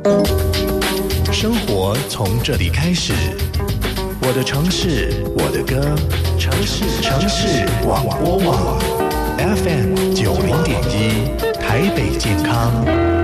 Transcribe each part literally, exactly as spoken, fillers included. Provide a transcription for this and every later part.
生活从这里开始，我的城市，我的歌，城市城市广播网 F M 九零点一台北健康。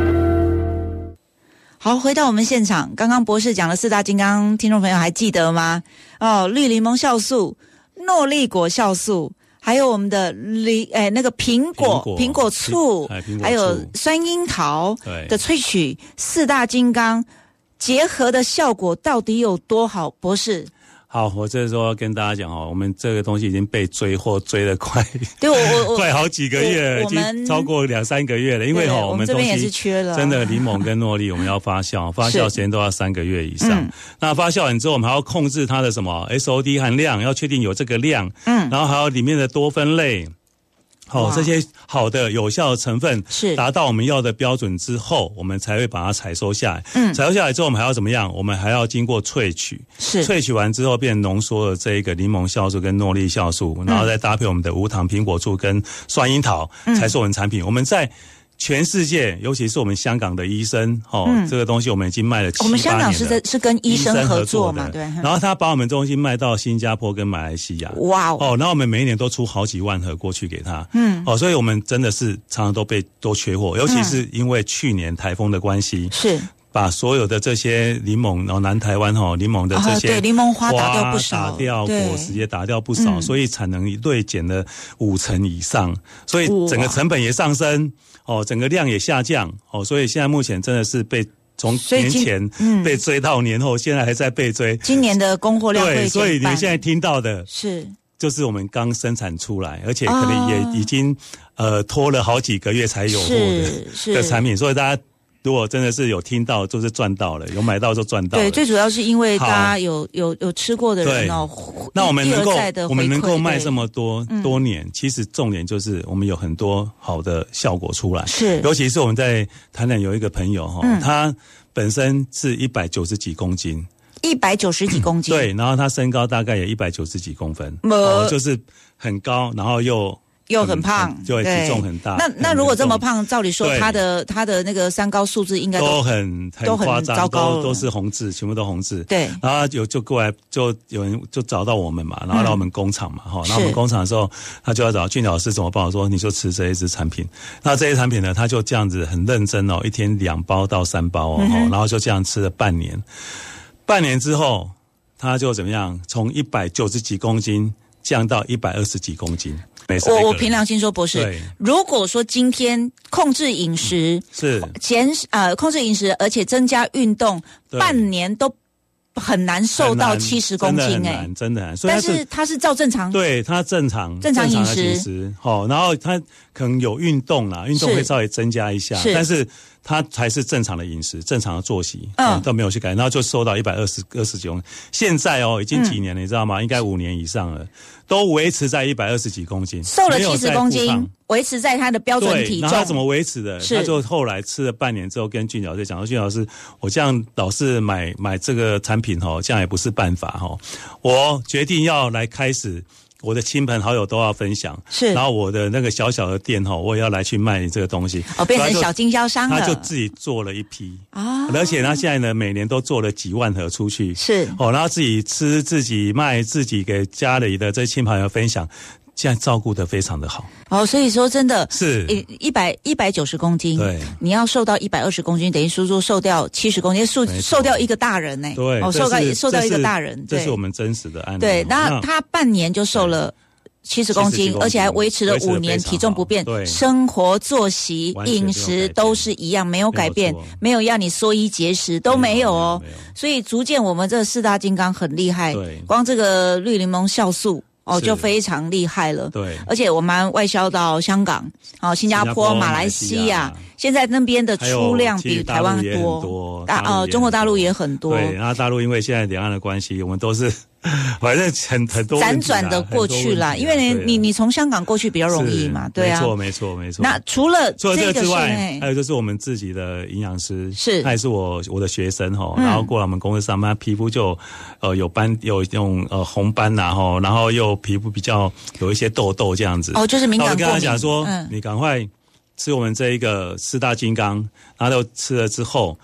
好，回到我们现场，刚刚博士讲了四大金刚，听众朋友还记得吗？哦，绿柠檬酵素、诺丽果酵素，还有我们的梨，哎，那个苹果苹果醋，还有酸樱桃的萃取，四大金刚结合的效果到底有多好？博士。 好，我这时候要跟大家讲哦，我们这个东西已经被追货追了快， 对我我快好几个月了，已经超过两三个月了。因为哦，我们东西也是缺了， 真的柠檬跟诺丽我们要发酵，发酵时间都要三个月以上。嗯、那发酵完之后，我们还要控制它的什么 S O D 含量，要确定有这个量，嗯，然后还有里面的多酚类。好、哦，这些好的有效的成分是达到我们要的标准之后，我们才会把它采收下来。嗯，采收下来之后，我们还要怎么样？我们还要经过萃取，是萃取完之后变浓缩的这一个柠檬酵素跟诺丽酵素，然后再搭配我们的无糖苹果醋跟酸樱桃，嗯、才是我们产品。我们在全世界，尤其是我们香港的医生，哦，嗯、这个东西我们已经卖了七八年了。 我们香港是在是跟医生合作嘛，对。 然后他把我们东西卖到新加坡跟马来西亚，哇哦！哦，然后我们每一年都出好几万盒过去给他，嗯，哦，所以我们真的是常常都被都缺货，尤其是因为去年台风的关系，是。把所有的这些柠檬，然后南台湾哈柠檬的这些、 哦、对柠檬花打掉不少， 打掉果实也打掉不少，嗯、所以产能锐减了五成以上，所以整个成本也上升，哦，整个量也下降，哦，所以现在目前真的是被从年前被追到年后，嗯、现在还在被追。 今年的供货量会减半， 对，所以你们现在听到的是。 就是我们刚生产出来，而且可能也已经、哦、呃拖了好几个月才有货的的产品，所以大家。如果真的是有听到，就是赚到了；有买到就赚到了。 对，最主要是因为大家有有有吃过的人哦。 那我们能够我们能够卖这么多多年，其实重点就是我们有很多好的效果出来。是，尤其是我们在台南有一个朋友哈、嗯，他本身是一百九十几公斤。 一百九十几公斤。 对，然后他身高大概也一百九十几公分，哦，就是很高，然后又。 又很胖， 就会体重很大。 那那如果这么胖，照理说他的他的那个三高数字应该 都, 都很很夸张，糟糕，都都是红字，全部都红字。对，然后有就过来，就有人就找到我们嘛，然后到我们工厂嘛，哈、嗯，然后我们工厂的时候，他就要找俊老师怎么办？我说你就吃这一支产品。那这些产品呢，他就这样子很认真哦，一天两包到三包哦，嗯、然后就这样吃了半年。半年之后，他就怎么样？从一百九十几公斤降到一百二十几公斤。 我我凭良心说，博士，如果说今天控制饮食是减呃控制饮食，而且增加运动，半年都很难瘦到七十公斤，哎， 真的很难。 但是他是照正常， 对他正常正常饮食， 好，然后他可能有运动啦，运动会稍微增加一下，但是他还是正常的饮食，正常的作息，嗯，都没有去改，然后就瘦到一百二十二十几公斤。现在哦，已经几年了，你知道吗？应该五年以上了。都维持在一百二十几公斤， 瘦了七十公斤，维持在他的标准体重。 然后他怎么维持的？他就后来吃了半年之后，跟俊老师讲说：“俊老师，我这样老是买买这个产品哈，这样也不是办法哈。我决定要来开始。”我的亲朋好友都要分享，是，然后我的那个小小的店哈，我也要来去卖这个东西， 哦，变成小经销商了。 他就自己做了一批啊，而且他现在呢，每年都做了几万盒出去，是，哦，然后自己吃、自己卖、自己给家里的这亲朋好友分享。现在照顾得非常的好哦，所以说真的是一百一百九十公斤，对，你要瘦到一百二十公斤，等于说说瘦掉七十公斤，瘦瘦掉一个大人呢、欸， 对， 哦，瘦掉瘦掉一个大人， 这是我们真实的案例。 对，那他半年就瘦了七十公斤，而且还维持了五年，体重不变，生活作息、饮食都是一样，没有改变，没有要你缩衣节食都没有哦。所以逐渐我们这四大金刚很厉害，光这个绿柠檬酵素。哦，就非常厉害了。对，而且我们外销到香港、哦新加坡、马来西亚，现在那边的出量比台湾多。多大哦，中国大陆也很多。 对，然后大陆因为现在两岸的关系，我们都是反正很很多辗转的过去啦，因为你你你从香港过去比较容易嘛，对啊。 没错没错没错。 那除了除了这个之外，还有就是我们自己的营养师，是他也是我我的学生哈，然后过来我们公司上班，皮肤就呃有斑有那种呃红斑呐哈，然后又皮肤比较有一些痘痘这样子。 哦，就是敏感过敏。 我跟他讲说，嗯、你赶快吃我们这一个四大金刚，然后吃了之后，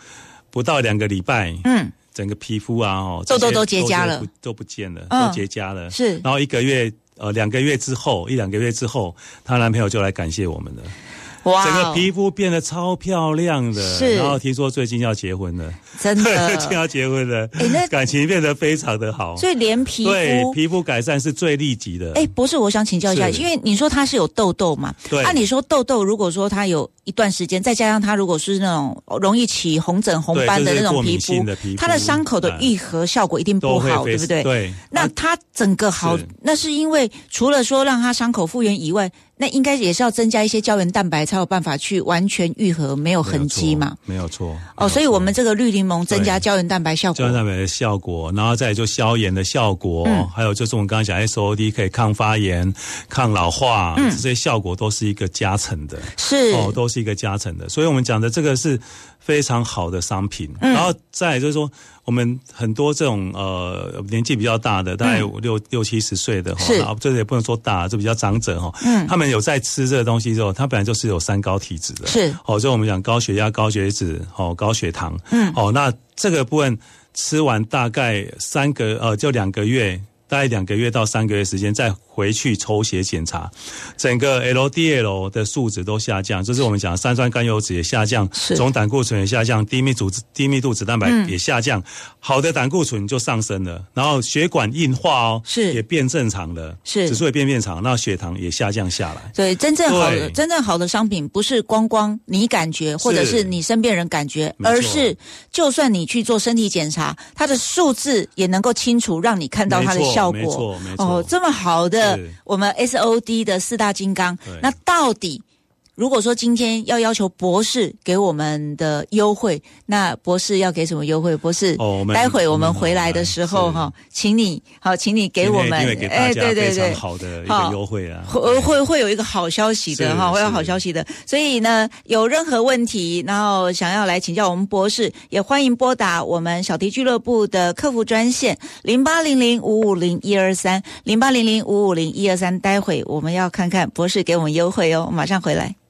不到两个礼拜，嗯，整个皮肤啊，哦， 痘痘都结痂了， 都, 都不见了，嗯、都结痂了。 是， 然后一个月，呃，两个月之后，一两个月之后，她男朋友就来感谢我们了。哇！整个皮肤变得超漂亮的，是。然后听说最近要结婚了， 真的， 最近要结婚了，哎，那感情变得非常的好。 所以连皮肤对皮肤改善是最立即的。 哎，博士，我想请教一下，因为你说他是有痘痘嘛？ 对。 按理说痘痘，如果说他有一段时间，再加上他如果是那种容易起红疹、红斑的那种皮肤，他的伤口的愈合效果一定不好，对不对？ 对。 那他整个好，那是因为除了说让他伤口复原以外，那应该也是要增加一些胶原蛋白，才有办法去完全愈合，没有痕迹嘛？ 没有错。 哦，所以我们这个绿柠檬增加胶原蛋白效果， 胶原蛋白的效果，然后再就消炎的效果，嗯、还有就是我们刚刚讲 S O D 可以抗发炎、抗老化，嗯、这些效果都是一个加成的， 是哦，都是一个加成的。所以我们讲的这个是非常好的商品，嗯、然后再来就是说。我们很多这种呃年纪比较大的，大概六、嗯、六七十岁的哈，然后这也不能说大，就比较长者哈，嗯，他们有在吃这个东西之后，他本来就是有三高体质的， 是， 哦，就我们讲高血压、高血脂、哦高血糖，嗯，哦，那这个部分吃完大概三个呃就两个月。大概两个月到三个月时间，再回去抽血检查，整个 L D L 的数值都下降，就是我们讲三酸甘油酯也下降，总胆固醇也下降，低密度低密度脂蛋白也下降，嗯、好的胆固醇就上升了，然后血管硬化哦， 是也变正常了，是指数也变变长，那血糖也下降下来。 对，真正好的真正好的商品不是光光你感觉，或者是你身边人感觉，而是就算你去做身体检查，它的数字也能够清楚让你看到它的效果。效果没错，没错。 哦，这么好的我们 S O D 的四大金刚，那到底如果说今天要要求博士给我们的优惠，那博士要给什么优惠？博士，哦、待会我们回来的时候哈，请你好，请你给我们哎，对对对，非常好的一个优惠啊， 会会会有一个好消息的哈，会有好消息的。所以呢，有任何问题，然后想要来请教我们博士，也欢迎拨打我们小迪俱乐部的客服专线零八零零五五零一二三零八零零五五零一二三。待会我们要看看博士给我们优惠哦，马上回来。